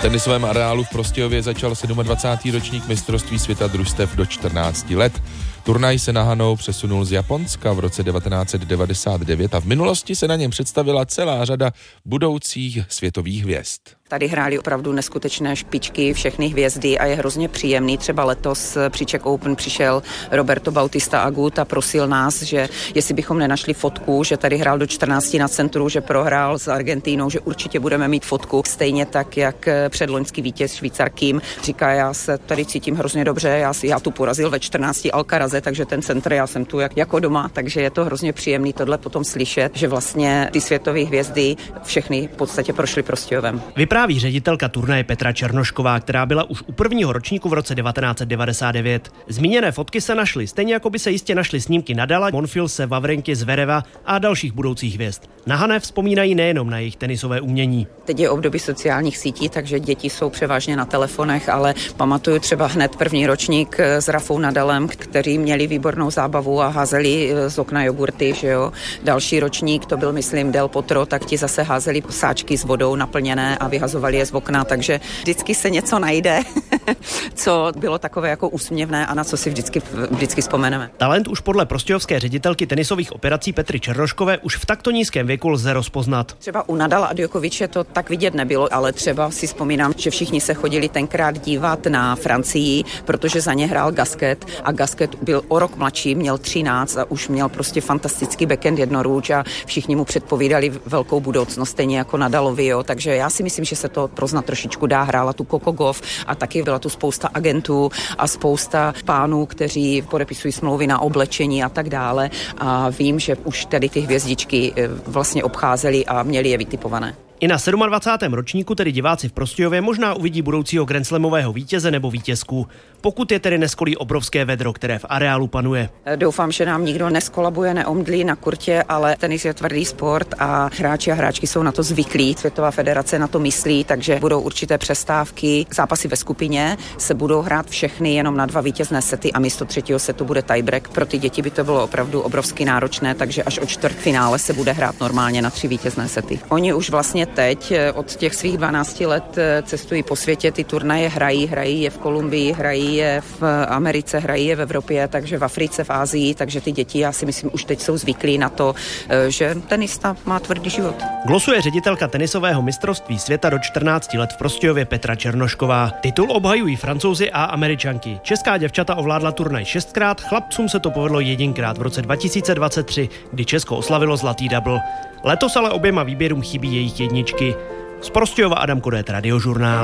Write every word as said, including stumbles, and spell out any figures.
V tenisovém areálu v Prostějově začal dvacátý sedmý ročník mistrovství světa družstev do čtrnácti let. Turnaj se na Hanou přesunul z Japonska v roce devatenáct set devadesát devět a v minulosti se na něm představila celá řada budoucích světových hvězd. Tady hráli opravdu neskutečné špičky, všechny hvězdy a je hrozně příjemný. Třeba letos při Czech Open přišel Roberto Bautista Agut a prosil nás, že jestli bychom nenašli fotku, že tady hrál do čtrnácti na centru, že prohrál s Argentínou, že určitě budeme mít fotku. Stejně tak, jak předloňský vítěz Švýcar Kim říká, já se tady cítím hrozně dobře, já, já tu porazil ve čtrnácti Alcaraze, takže ten centr, já jsem tu jak, jako doma, takže je to hrozně příjemný tohle potom slyšet, že vlastně ty světové hvězdy všechny v podstatě prošly Prostějovem. Vypráví ředitelka turnaje Petra Černošková, která byla už u prvního ročníku v roce devatenáct set devadesát devět. Zmíněné fotky se našly, stejně jako by se jistě našly snímky Nadala, Monfilse, Wawrinky, Zvereva a dalších budoucích hvězd. Na Hané vzpomínají nejenom na jejich tenisové umění. Teď je období sociálních sítí, takže děti jsou převážně na telefonech, ale pamatuju třeba hned první ročník s Rafou Nadalem, kteří měli výbornou zábavu a házeli z okna jogurty, že jo. Další ročník, to byl myslím Del Potro, tak ti zase házeli sáčky s vodou naplněné a vyhazovali je z okna, takže vždycky se něco najde, co bylo takové jako úsměvné a na co si vždycky, vždycky vzpomeneme. Talent už podle prostějovské ředitelky tenisových operací Petry Černoškové už v takto nízkém věku lze rozpoznat. Třeba u Nadala a Djokoviče to tak vidět nebylo, ale třeba si vzpomínám, že všichni se chodili tenkrát dívat na Francii, protože za ně hrál Gasquet a Gasquet byl o rok mladší, měl třináct a už měl prostě fantastický backhand jednoruč a všichni mu předpovídali velkou budoucnost, stejně jako Nadalovi, jo. Takže já si myslím, že se to proznat trošičku dá. Hrála tu Coco Gauff a taky byla tu spousta agentů a spousta pánů, kteří podepisují smlouvy na oblečení a tak dále a vím, že už tady ty hvězdičky vlastně obcházeli a měli je vytipované. I na dvacátém sedmém ročníku tedy diváci v Prostějově možná uvidí budoucího grandslamového vítěze nebo vítězku, pokud je tedy neskolí obrovské vedro, které v areálu panuje. Doufám, že nám nikdo neskolabuje, neomdlí na kurtě, ale tenis je tvrdý sport a hráči a hráčky jsou na to zvyklí. Světová federace na to myslí, takže budou určité přestávky. Zápasy ve skupině se budou hrát všechny jenom na dva vítězné sety a místo třetího setu bude tiebreak. Pro ty děti by to bylo opravdu obrovsky náročné, takže až od čtvrtfinále se bude hrát normálně na tři vítězné sety. Oni už vlastně teď od těch svých dvanácti let cestují po světě, ty turnaje hrají, hrají je v Kolumbii, hrají je v Americe, hrají je v Evropě, takže v Africe, v Asii, takže ty děti, já si myslím, už teď jsou zvyklí na to, že tenista má tvrdý život. Glosuje ředitelka tenisového mistrovství světa do čtrnácti let v Prostějově Petra Černošková. Titul obhajují Francouzi a Američanky. Česká děvčata ovládla turnaj šestkrát, chlapcům se to povedlo jedinkrát v roce dva tisíce dvacet tři, kdy Česko oslavilo zlatý double. Letos ale oběma výběrům chybí jejich jedničky. Z Prostějova Adam Kodet, Radiožurnál.